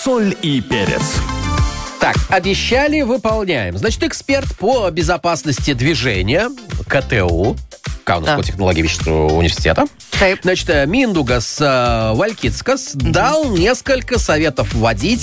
соль и перец. Так, обещали, выполняем. Значит, эксперт по безопасности движения КТУ, Каунасского технологического университета, значит, Миндугас Валькицкас дал несколько советов водителям